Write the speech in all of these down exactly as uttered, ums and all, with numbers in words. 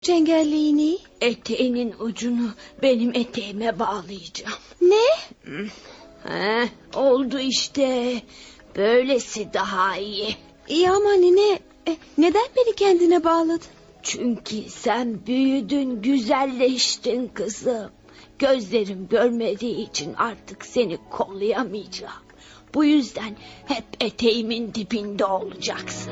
çengelli iğneyi? Eteğinin ucunu benim eteğime bağlayacağım. Ne? He, oldu işte. Böylesi daha iyi. İyi ama nine, e, neden beni kendine bağladın? Çünkü sen büyüdün, güzelleştin kızım. Gözlerim görmediği için artık seni kollayamayacağım. Bu yüzden hep eteğimin dibinde olacaksın.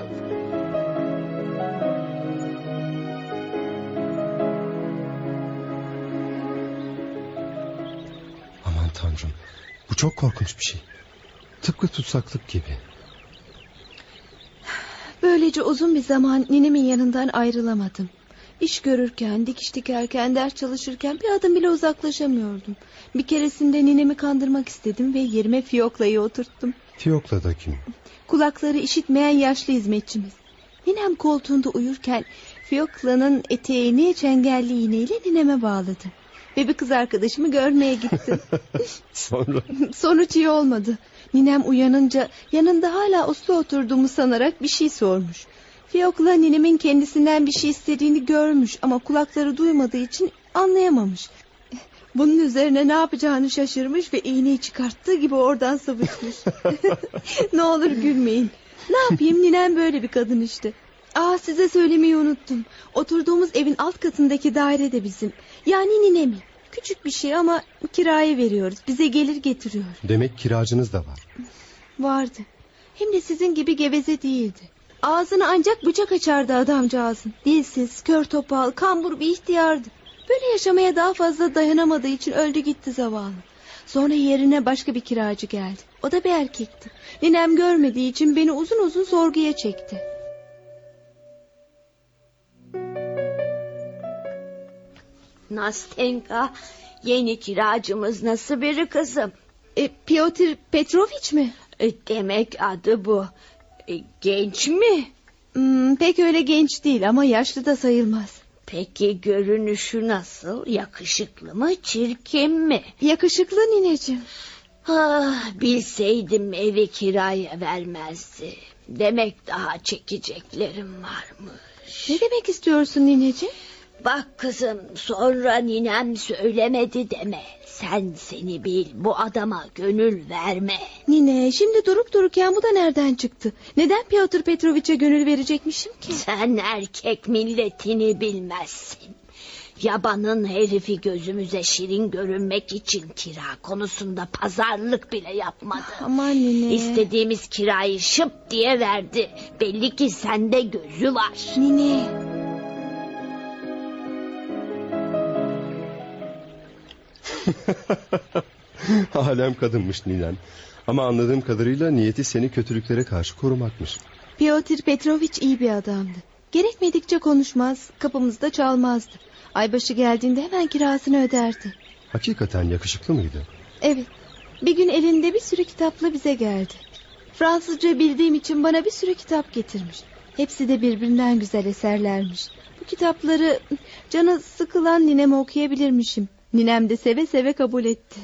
Aman Tanrım, bu çok korkunç bir şey. Tıpkı tutsaklık gibi. Böylece uzun bir zaman ninemin yanından ayrılamadım. İş görürken, dikiş dikerken, ders çalışırken bir adım bile uzaklaşamıyordum. Bir keresinde ninemi kandırmak istedim ve yerime Fiyokla'yı oturttum. Fiyokla da kim? Kulakları işitmeyen yaşlı hizmetçimiz. Ninem koltuğunda uyurken Fiyokla'nın eteğini çengelli iğneyle nineme bağladı. Ve bir kız arkadaşımı görmeye gittim. Sonra? Sonuç iyi olmadı. Ninem uyanınca yanında hala uslu oturduğumu sanarak bir şey sormuş. Fiyokla ninemin kendisinden bir şey istediğini görmüş ama kulakları duymadığı için anlayamamış. Bunun üzerine ne yapacağını şaşırmış ve iğneyi çıkarttığı gibi oradan sıvışmış. Ne olur gülmeyin. Ne yapayım, ninem böyle bir kadın işte. Aa, size söylemeyi unuttum. Oturduğumuz evin alt katındaki daire de bizim. Yani ninemin. Küçük bir şey ama kiraya veriyoruz. Bize gelir getiriyor. Demek kiracınız da var. Vardı. Hem de sizin gibi geveze değildi. Ağzını ancak bıçak açardı adamcağızın. Dilsiz, kör topal, kambur bir ihtiyardı. Böyle yaşamaya daha fazla dayanamadığı için öldü gitti zavallı. Sonra yerine başka bir kiracı geldi. O da bir erkekti. Ninem görmediği için beni uzun uzun sorguya çekti. Nastenka, yeni kiracımız nasıl biri kızım? E, Piotr Petroviç mi? E, demek adı bu. E, genç mi? Hmm, pek öyle genç değil ama yaşlı da sayılmaz. Peki görünüşü nasıl? Yakışıklı mı, çirkin mi? Yakışıklı nineciğim. Ah, bilseydim evi kiraya vermezdi. Demek daha çekeceklerim varmış. Ne demek istiyorsun nineciğim? Bak kızım, sonra ninem söylemedi deme. Sen seni bil, bu adama gönül verme. Nine, şimdi durup dururken bu da nereden çıktı? Neden Piotr Petroviç'e gönül verecekmişim ki? Sen erkek milletini bilmezsin. Yabanın herifi gözümüze şirin görünmek için kira konusunda pazarlık bile yapmadı. Aman nine. İstediğimiz kirayı şıp diye verdi. Belli ki sende gözü var. Nine. Alem kadınmış ninem. Ama anladığım kadarıyla niyeti seni kötülüklere karşı korumakmış. Piotr Petroviç iyi bir adamdı. Gerekmedikçe konuşmaz, kapımızda çalmazdı. Aybaşı geldiğinde hemen kirasını öderdi. Hakikaten yakışıklı mıydı? Evet, bir gün elinde bir sürü kitapla bize geldi. Fransızca bildiğim için bana bir sürü kitap getirmiş. Hepsi de birbirinden güzel eserlermiş. Bu kitapları canı sıkılan nineme okuyabilirmişim. Ninem de seve seve kabul etti.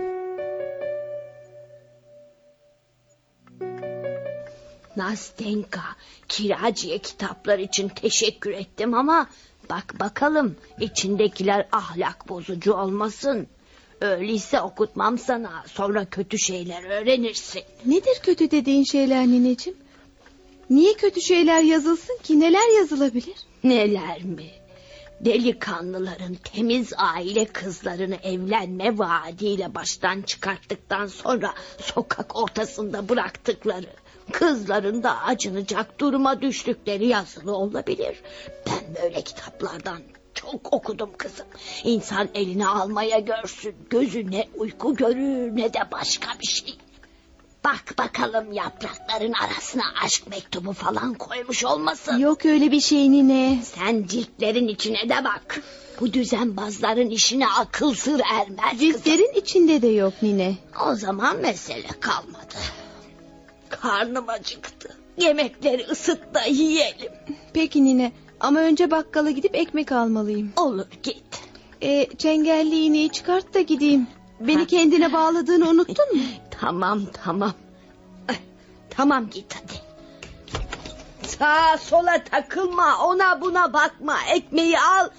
Nastenka, kiracıya kitaplar için teşekkür ettim ama bak bakalım içindekiler ahlak bozucu olmasın. Öyleyse okutmam sana, sonra kötü şeyler öğrenirsin. Nedir kötü dediğin şeyler nineciğim? Niye kötü şeyler yazılsın ki? Neler yazılabilir? Neler mi? Delikanlıların temiz aile kızlarını evlenme vaadiyle baştan çıkarttıktan sonra sokak ortasında bıraktıkları, kızların da acınacak duruma düştükleri yazılı olabilir. Ben böyle kitaplardan çok okudum kızım. İnsan eline almaya görsün, gözü ne uyku görür ne de başka bir şey. Bak bakalım yaprakların arasına aşk mektubu falan koymuş olmasın. Yok öyle bir şey nine. Sen ciltlerin içine de bak. Bu düzenbazların işine akıl sır ermez. Ciltlerin içinde de yok nine. O zaman mesele kalmadı. Karnım acıktı. Yemekleri ısıt da yiyelim. Peki nine, ama önce bakkala gidip ekmek almalıyım. Olur, git. E, çengelli iğneyi çıkart da gideyim. Beni Ha. kendine bağladığını unuttun mu? Tamam tamam. Eh, Tamam git hadi. Sağa sola takılma, ona buna bakma. Ekmeği al,